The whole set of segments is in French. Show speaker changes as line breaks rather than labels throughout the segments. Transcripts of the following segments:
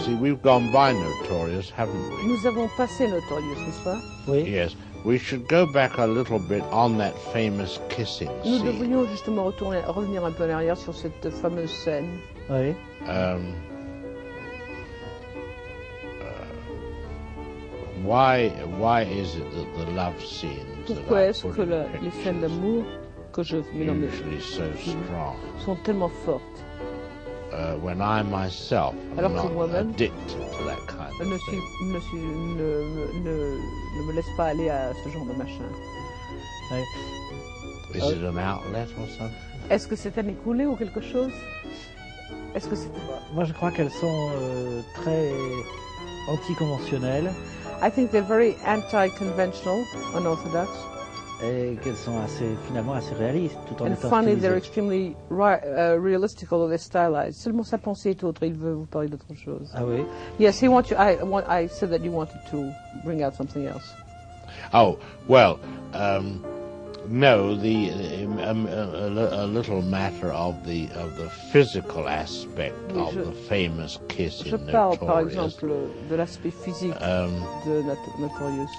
see, we've gone by Notorious, haven't we?
Nous avons passé Notorious, n'est-ce pas?
Oui.
Yes. We should go back a little bit on that famous kissing
Nous
scene.
devrions justement revenir un peu en arrière sur cette fameuse scène.
Oui.
Why is it that the love scenes
Pourquoi
that I
est-ce
put
que
in
les
pictures
scènes d'amour que je mets dans mes
usually so strong
sont tellement fortes?
when I myself am
Alors que
not
moi-même,
addicted to that kind of thing?
ne me laisse pas aller à ce genre de machin.
Oui.
Is it an outlet or something?
Est-ce que c'est un écoulé ou quelque chose? Est-ce que c'est...
Moi, je crois qu'elles sont très anticonventionnelles
I think they're very anti-conventional, unorthodox.
et qu'elles sont finalement assez réalistes, tout en
And
étant
finally, they're
stylisées.
extremely realistic, although they're stylized. Seulement sa pensée est autre. Il veut vous parler d'autre chose.
Ah oui.
Yes, I said that you wanted to bring out something else.
Oh, well, no, a little matter of the physical aspect
Oui,
of the famous kiss
Je
in
parle par
Notorious.
exemple de l'aspect physique de Notorious.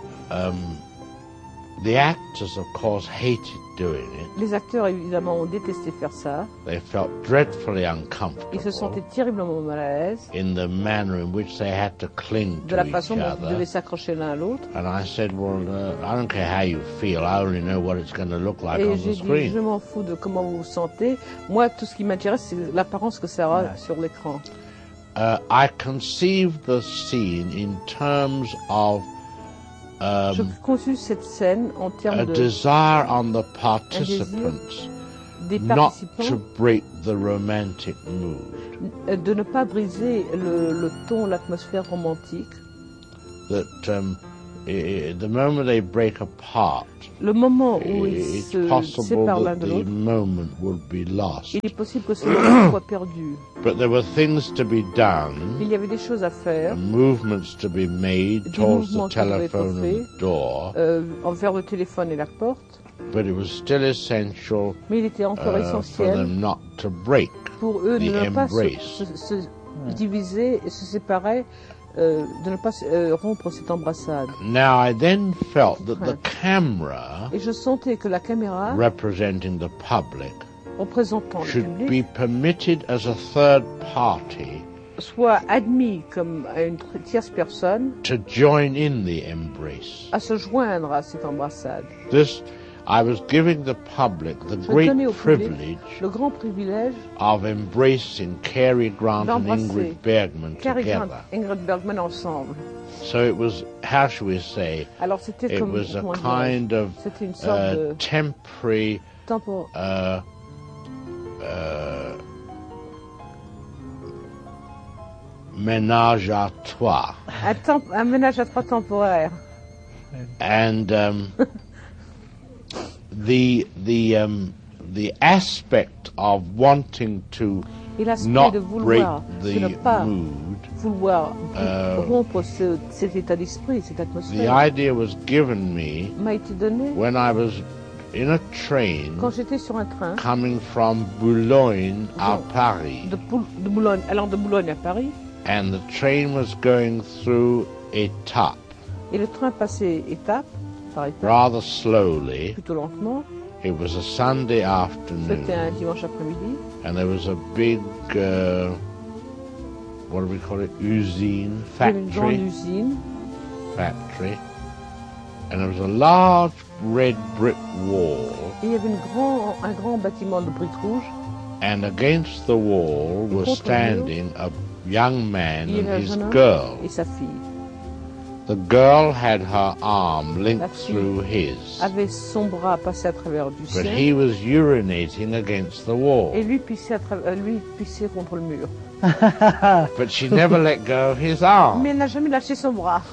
The actors, of course, hated doing it.
Les acteurs évidemment ont détesté faire ça.
They felt dreadfully
Ils se
uncomfortable
sentaient terriblement mal à l'aise
in the manner in which they had to cling
de
to
la
each
façon dont ils
other.
devaient s'accrocher l'un à l'autre.
And I said, well, I don't care how you feel. I only know what it's going to look like
Et
on
j'ai
the
dit,
screen.
je m'en fous de comment vous vous sentez. Moi, tout ce qui m'intéresse, c'est l'apparence que ça aura sur l'écran.
I conceived the scene in terms of
Je conçus cette scène en
a
termes de
desire on the participants
des
not to
participants
break the romantic mood.
de ne pas briser le ton, l'atmosphère romantique.
That the moment they break apart,
Le moment où ils
it's
se
possible
séparent l'un
that
de
the
l'autre,
moment will be lost.
il est possible que ce moment soit perdu.
But there were things to be done,
Il y avait des choses à faire
movements to be made
Des
towards the
mouvements qui devaient être
telephone and
faits.
the door,
envers le téléphone et la porte,
but it was still essential
mais il était encore
for
essentiel
them not to break
pour eux de
the
ne pas
embrace.
se diviser et se séparer, de ne pas rompre cette embrassade.
Now I then felt that the camera
Et je sentais que la caméra,
representing the public
représentant le
should be
public,
permitted as a third party
soit admis comme une tierce personne
to join in the embrace.
à se joindre à cette embrassade.
This, I was giving the public the
Je
great
donnais au public
privilege
le grand privilège
of embracing Cary Grant and
d'embrasser
Ingrid Bergman
Cary Grant
together.
et Ingrid Bergman ensemble.
So it was, how shall we say,
Alors c'était
it
comme
was a
comment dirais-je,
kind of
c'était une sorte de
temporary ménage à trois.
un ménage à trois temporaire.
And the aspect of wanting to
Et l'aspect
not
de
break
vouloir, de ne
the
pas
mood,
vouloir rompre cet état d'esprit, cette
the
atmosphère,
idea was given me
m'a été donné
when I was in a train
quand j'étais sur un train
coming from Boulogne à Paris,
de Boulogne, allant de Boulogne à Paris,
and the train was going through Étape
et le train passait étape par étape,
rather slowly.
plutôt lentement.
It was a Sunday
C'était
afternoon,
un dimanche après-midi.
and there was a big, what do we call it, usine,
Il y avait une grande
factory,
usine
and there was a large red brick wall,
et il y avait un grand bâtiment de briques rouges.
and against the wall was
contre le mur,
standing a young man
Il y
and
avait un
his
jeune homme
girl.
et sa fille.
The girl had her arm
La
linked
fille
through his,
avait son bras passé à travers du
but
sien
he was urinating against the wall.
et lui pissait contre le mur.
But she never let go of his arm.
Mais elle n'a jamais lâché son bras.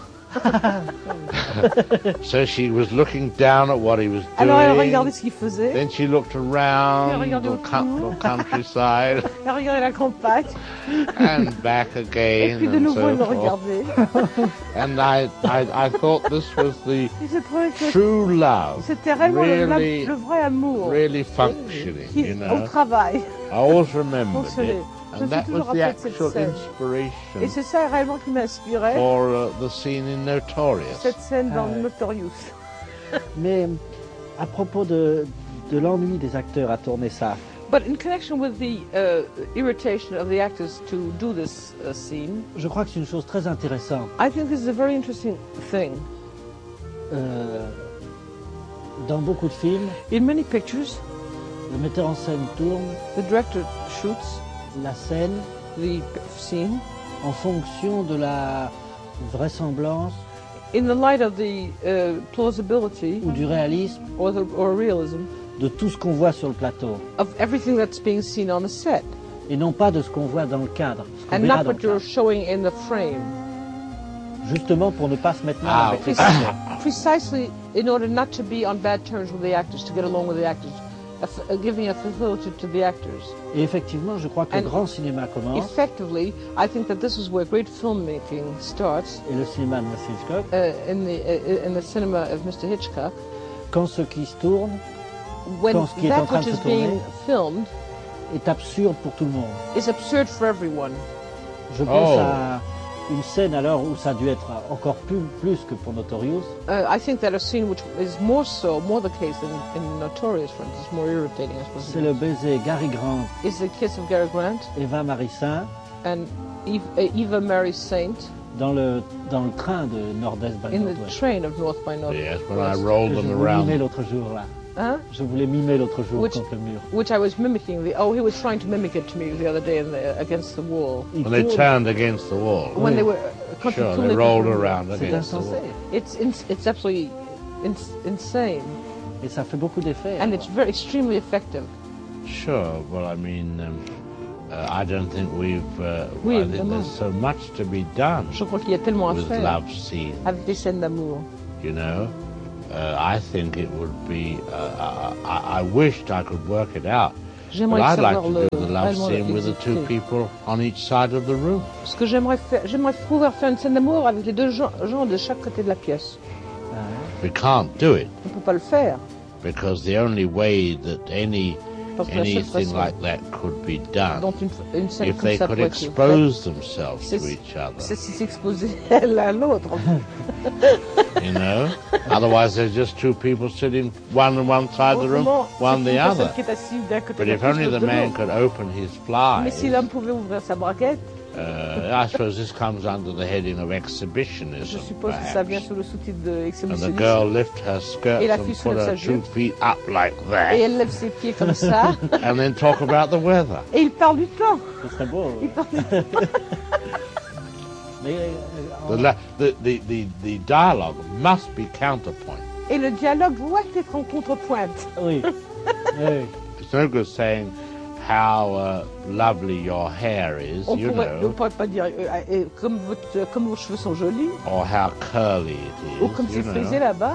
So she was looking down at what he was
Alors elle
doing.
regardait ce qu'il faisait,
Then she looked around
Elle regardait autour.
the countryside
elle regardait la campagne,
and back
et
again
puis de
and
nouveau
so
elle me
forth.
regardait.
And I thought this was the
Et j'ai trouvé que
true love,
c'était réellement
really,
le vrai amour
really functioning,
qui,
you
au
know.
travail.
I always remembered
Fonctionnait.
it.
Je me
And
suis
that
toujours
was the
rappelé de cette
actual
scène. Et
inspiration
c'est ça réellement qui m'inspirait,
for the scene in Notorious.
cette scène dans
Ah ouais.
Notorious.
Mais à propos de l'ennui des acteurs à tourner ça,
But in connection with the irritation of the actors to do this scene,
je crois que c'est une chose très intéressante.
I think this is a very interesting thing.
Dans beaucoup de films,
In many pictures,
le metteur en scène tourne
the director shoots
la scène
the scene
en fonction de la vraisemblance
in the light of the plausibility
ou du réalisme
or realism
de tout ce qu'on voit sur le plateau,
of everything that's being seen on the set,
et non pas de ce qu'on voit dans le cadre, ce qu'on
and
verra
not
dans le
what you're
cadre.
showing in the frame.
Justement pour ne pas se mettre mal
Ah,
avec les
oui.
acteurs.
Precisely in order not to be on bad terms with the actors, to get along with the actors, giving a facility to the actors.
Et effectivement, je crois que le
And
grand cinéma commence,
Effectively, I think that this is where great filmmaking starts
et le cinéma de M. Hitchcock,
in the cinema of Mr. Hitchcock,
quand ce qui se tourne
when
Quand ce qui est en
that
train
which
de
is
se tourner
being filmed
est absurde pour tout le monde.
is absurd for everyone.
Je pense
Oh.
à une scène alors où ça a dû être encore plus que pour Notorious,
I think that a scene which is more the case in Notorious, for instance, more irritating, I suppose,
c'est le baiser Gary Grant,
is the kiss of Gary Grant
Eva Marie-Saint
and Eva Mary Saint
dans le train de Nord-Est by
in the
Northwest.
train of North by Northwest.
Yes, when I rolled
Que je
them
vous mimais
around.
l'autre jour là.
Huh?
Je voulais mimer l'autre jour
Which-
contre le mur.
Which I was mimicking. He was trying to mimic it to me the other day against the wall.
Il
When they
tourne,
turned against the wall.
When
Oui.
they were quand ils
Sure,
tournaient
they rolled
contre le mur.
around
c'est
against the
insensé.
wall.
It's absolutely insane,
Et ça fait beaucoup d'effets.
and it's very extremely effective.
Sure, well, I mean, I don't think
Oui,
I think
évidemment.
there's so much to be done
Je crois qu'il y a tellement à
with
faire
love scenes,
avec des scènes d'amour.
you know. I think it would be, I wished I could work it out, but
J'aimerais
I'd like
savoir
to do the love
réellement
scene with the two
l'exécuter.
people on each side of the room.
Ce que j'aimerais pouvoir faire une scène d'amour avec les deux gens de chaque côté de la pièce.
We can't do it
On peut pas le faire
because the only way that
parce que la seule
anything
façon
like that could be done
dont une scène
if
comme
they
ça
could
pourrait être faite,
expose themselves
c'est
to each other,
c'est si s'exposer l'un à l'autre.
you know. Otherwise, there's just two people sitting one on one side of the room,
Autrement,
one
c'est
the
une personne
other.
qui est assise d'un côté
But
de la
if
pièce,
only
l'autre
the
de
man
l'autre.
could open his
Mais si
flies,
l'homme pouvait ouvrir sa braguette,
I suppose this comes under the heading of
je
exhibition,
suppose que ça vient
perhaps.
sous le sous-titre de
And the
exhibitionnisme.
girl lift her skirts
Et la
and
fille
put
soulève sa
her 2
jupe.
feet up like
Et
that,
elle lève ses pieds comme ça,
and then talk about the weather.
et il parle du temps.
Ce serait beau.
Il parle du temps.
Mais
The dialogue must be counterpoint.
Et le dialogue doit être en contrepointe.
oui. Oui.
It's no good saying how lovely your hair is,
On
you
pourrait
know,
pas dire comme vos cheveux sont jolis,
or how curly it
ou
is,
comme
you
c'est frisé
know.
là-bas.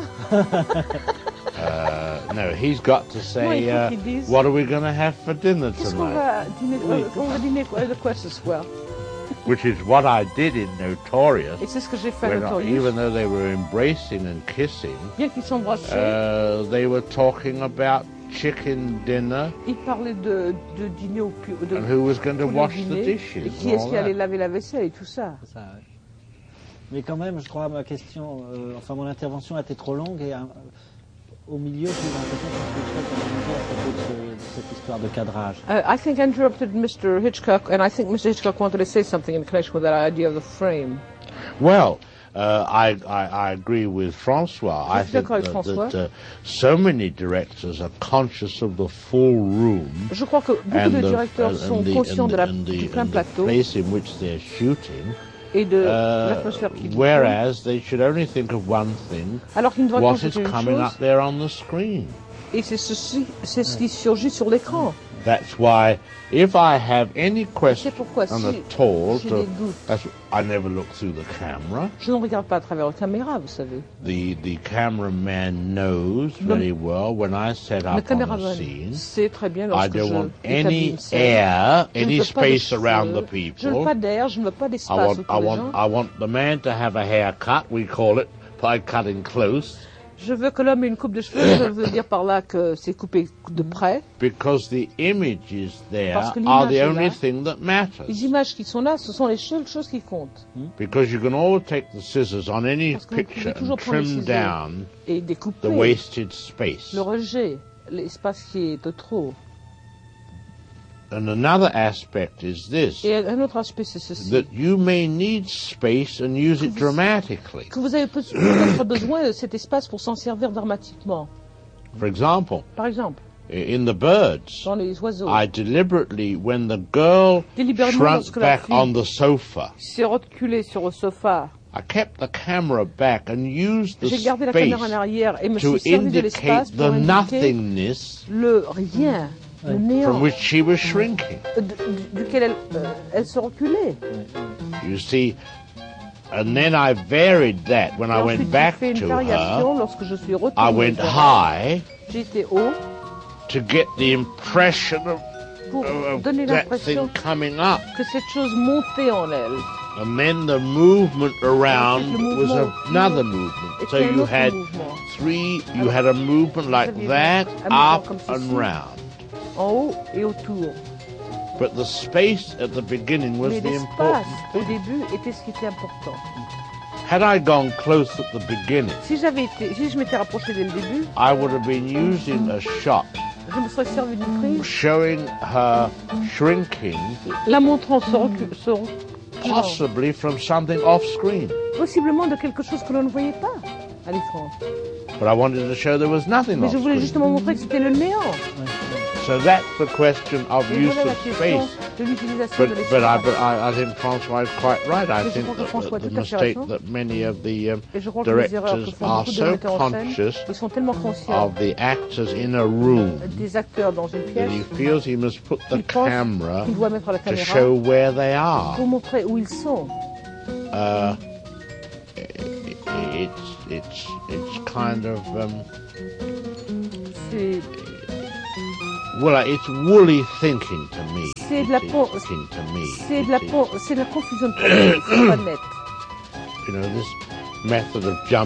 No, he's got to
Non,
say,
il faut qu'il dise,
what are we going to have for dinner
qu'est-ce qu'on
tonight?
va dîner,
Oui.
on va dîner de quoi ce soir?
Which is what I did in Notorious,
Et c'est ce que j'ai fait à
when
Notorious.
even though they were embracing and kissing,
Bien qu'ils s'embrassaient,
they were talking about chicken dinner
ils parlaient de dîner au de
and who was going to
poulet
wash the
dîner, et
dishes
qui
and
est-ce
all
qui allait
that.
laver la vaisselle et tout ça.
C'est ça, ouais. Mais quand même, je crois, ma question, mon intervention a été trop longue et au milieu, j'ai eu l'impression que à propos de cette histoire de cadrage.
I think I interrupted Mr. Hitchcock, and I think Mr. Hitchcock wanted to say something in connection with that idea of the frame.
Well, I agree with Francois. I
suis
think
d'accord avec François.
that so many directors are conscious of the full room
Je crois que beaucoup de directeurs sont conscients du plein plateau
place in which they're shooting,
et de l'atmosphère qui les
whereas they should only think of one thing,
alors qu'ils ne doivent
what
pas
is
penser une
coming
chose,
up there on the screen.
et c'est ce qui surgit sur l'écran.
That's why if I have any question
C'est pourquoi
at
si
all,
j'ai des doutes,
I never look through the camera.
je ne regarde pas à travers la caméra, vous savez.
The cameraman knows very well when I set
Le
up on a
caméraman
scene,
sait très bien
I
lorsque
don't
je
want
établis
any
une scène.
air,
Je ne
any
veux pas de
space around the
cheveux, je ne veux
people.
pas d'air, je ne veux pas
I
d'espace
want,
autour des gens.
I want the man to have a haircut, we call it, by cutting close.
Je veux que l'homme ait une coupe de cheveux, je veux dire par là que c'est coupé de près.
because the images there
Parce que
are
l'image
the
est
only
là.
thing that matters.
Les images qui sont là, ce sont les seules choses qui comptent.
Because you can all take the scissors on any
Parce que vous
picture
pouvez toujours
and
prendre les
trim
ciseaux
down
et
the
découper
wasted space.
le rejet, l'espace qui est de trop.
And another aspect is this,
Et un autre aspect, c'est ceci.
that you may need space and use it dramatically.
Que vous avez peut-être besoin de cet espace pour s'en servir dramatiquement.
For example,
Par exemple,
in the birds,
dans les oiseaux.
I deliberately, when the girl
Délibérément,
shrunk
lorsque la
back
fille
on the sofa,
s'est reculée sur le sofa,
I kept the camera back and used the
j'ai gardé la caméra en
space
arrière et me
to
suis servi de l'espace
indicate
pour
the
indiquer
nothingness
le rien, le néant,
from which she was shrinking.
duquel elle se reculait.
You see, and then I varied that when I
Et
went
ensuite, j'ai
back
fait une
to her.
variation lorsque je suis
I
retourné
went
vers elle.
high
J'étais haut
to get the impression
pour
of
donner
that
l'impression
thing coming up.
que cette chose montait en elle.
And then the movement around
Ensuite, le
was
mouvement
another
autour
movement. So
était un
you
autre
had
mouvement.
you had a movement like
Vous aviez
that,
un mouvement
up
comme
and
ceci.
round.
En haut et autour.
But the space at the beginning was
Mais
the
l'espace
important
au
thing.
début était ce qui était important.
Had I gone close at the beginning,
Si je m'étais rapproché dès le début,
I would have been using a shot
je me serais servi d'une prise,
showing her shrinking,
la montrant reculant,
possibly from something off screen.
possiblement de quelque chose que l'on ne voyait pas à l'écran.
But I wanted to show there was nothing
Mais
off
je voulais
screen.
justement montrer que c'était le néant.
So that's the question of
Et
use
voilà la
of
question
space.
de l'utilisation de
But
l'espace.
I think François is quite right. I
Mais je
think
crois que François a
the
tout à fait
mistake
raison.
that many of the
Et je crois que les erreurs que
directors
font
are
beaucoup de
so
metteurs en scène,
conscious
ils sont tellement conscients
of the actors in a room
des acteurs dans une
that
pièce
he feels he must put the
qu'il pense
camera
qu'il doit mettre la
to
caméra
show where they are.
pour montrer où ils sont.
It's kind of
C'est
it's woolly thinking to me.
C'est de la
It is
con-
thinking to me.
c'est
It
de la
is,
confusion de pensée, c'est pas net.
you know, this method of jumping